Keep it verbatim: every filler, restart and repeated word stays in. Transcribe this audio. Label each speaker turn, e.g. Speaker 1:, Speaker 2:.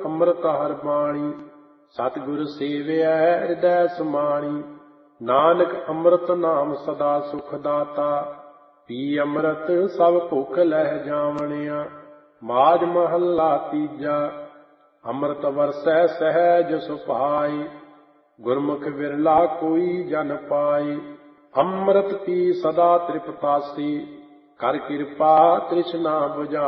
Speaker 1: ਅੰਮ੍ਰਿਤ ਹਰ ਬਾਣੀ। ਸਤਿਗੁਰ ਸੇਵਿਆ ਹਿਰਦੈ ਸਮਾਣੀ। ਨਾਨਕ ਅੰਮ੍ਰਿਤ ਨਾਮ ਸਦਾ ਸੁਖ ਦਾਤਾ। ਪੀ ਅੰਮ੍ਰਿਤ ਸਭ ਭੁੱਖ ਲਹਿ ਜਾਵਣਿਆ। ਮਾਝ ਮਹੱਲਾ ਤੀਜਾ। ਅੰਮ੍ਰਿਤ ਵਰਸੈ ਸਹਿਜ ਸੁਭਾਈ। ਗੁਰਮੁਖ ਵਿਰਲਾ ਕੋਈ ਜਨ ਪਾਈ। ਅੰਮ੍ਰਿਤ ਪੀ ਸਦਾ ਤ੍ਰਿਪਤਾਸੀ। ਕਰ ਕਿਰਪਾ ਤ੍ਰਿਸ਼ਨਾ ਬੁਝਾਈ।